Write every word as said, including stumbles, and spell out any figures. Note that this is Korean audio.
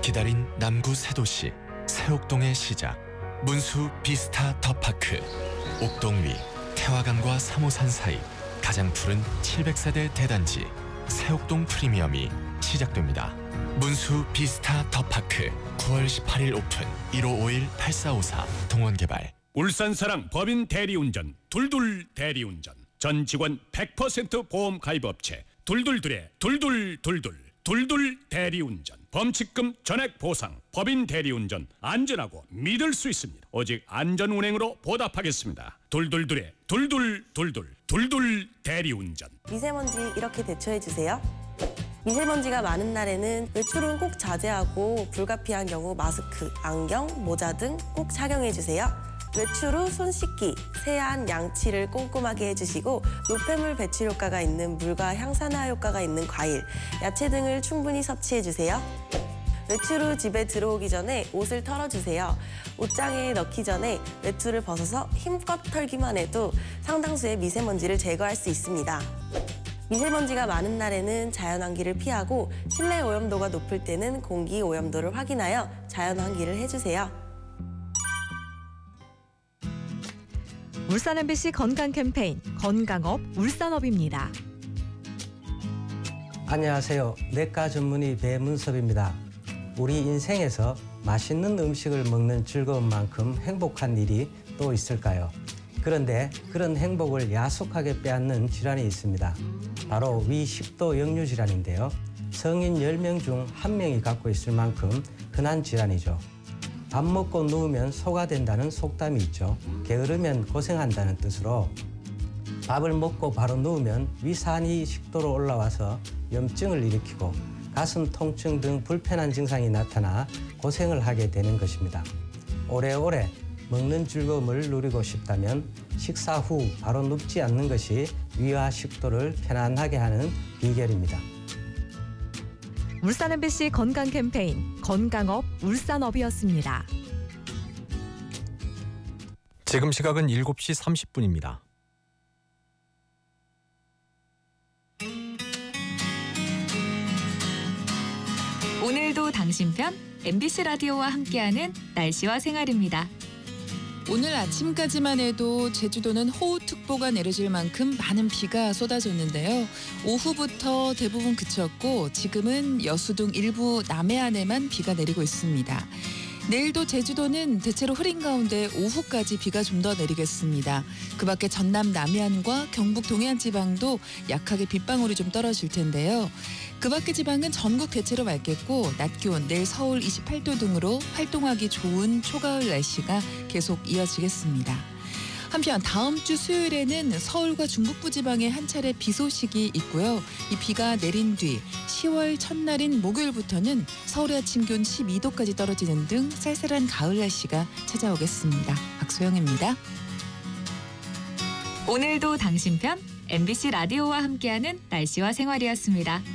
기다린 남구 새 도시 새옥동의 시작, 문수 비스타 더 파크. 옥동 위 태화강과 삼호산 사이 가장 푸른 칠백 세대 대단지 새옥동 프리미엄이 시작됩니다. 문수 비스타 더 파크 구월 십팔일 오픈. 일오오일 팔사오사 동원개발. 울산사랑 법인 대리운전 둘둘 대리운전. 전 직원 백 퍼센트 보험 가입업체 둘둘둘의 둘둘둘둘 둘둘 대리운전. 범칙금 전액 보상. 법인 대리운전 안전하고 믿을 수 있습니다. 오직 안전운행으로 보답하겠습니다. 둘둘둘의 둘둘둘둘 둘둘 대리운전. 미세먼지 이렇게 대처해주세요. 미세먼지가 많은 날에는 외출은 꼭 자제하고 불가피한 경우 마스크, 안경, 모자 등 꼭 착용해주세요. 외출 후 손 씻기, 세안, 양치를 꼼꼼하게 해주시고 노폐물 배출 효과가 있는 물과 향산화 효과가 있는 과일, 야채 등을 충분히 섭취해주세요. 외출 후 집에 들어오기 전에 옷을 털어주세요. 옷장에 넣기 전에 외투를 벗어서 힘껏 털기만 해도 상당수의 미세먼지를 제거할 수 있습니다. 미세먼지가 많은 날에는 자연환기를 피하고 실내 오염도가 높을 때는 공기 오염도를 확인하여 자연환기를 해주세요. 울산 엠비씨 건강 캠페인 건강업 울산업입니다. 안녕하세요. 내과 전문의 배문섭입니다. 우리 인생에서 맛있는 음식을 먹는 즐거움만큼 행복한 일이 또 있을까요? 그런데 그런 행복을 야속하게 빼앗는 질환이 있습니다. 바로 위식도 역류 질환인데요. 성인 열 명 중 한 명이 갖고 있을 만큼 흔한 질환이죠. 밥 먹고 누우면 소가 된다는 속담이 있죠. 게으르면 고생한다는 뜻으로 밥을 먹고 바로 누우면 위산이 식도로 올라와서 염증을 일으키고 가슴 통증 등 불편한 증상이 나타나 고생을 하게 되는 것입니다. 오래오래 먹는 즐거움을 누리고 싶다면 식사 후 바로 눕지 않는 것이 위와 식도를 편안하게 하는 비결입니다. 울산 엠비씨 건강 캠페인 건강업 울산업이었습니다. 지금 시각은 일곱 시 삼십 분입니다. 오늘도 당신 편 엠비씨 라디오와 함께하는 날씨와 생활입니다. 오늘 아침까지만 해도 제주도는 호우특보가 내려질 만큼 많은 비가 쏟아졌는데요. 오후부터 대부분 그쳤고 지금은 여수 등 일부 남해안에만 비가 내리고 있습니다. 내일도 제주도는 대체로 흐린 가운데 오후까지 비가 좀 더 내리겠습니다. 그 밖에 전남 남해안과 경북 동해안 지방도 약하게 빗방울이 좀 떨어질 텐데요. 그 밖의 지방은 전국 대체로 맑겠고 낮 기온 내일 서울 이십팔 도 등으로 활동하기 좋은 초가을 날씨가 계속 이어지겠습니다. 한편 다음 주 수요일에는 서울과 중북부 지방에 한 차례 비 소식이 있고요. 이 비가 내린 뒤 시월 첫날인 목요일부터는 서울의 아침 기온 십이 도까지 떨어지는 등 쌀쌀한 가을 날씨가 찾아오겠습니다. 박소영입니다. 오늘도 당신 편 엠비씨 라디오와 함께하는 날씨와 생활이었습니다.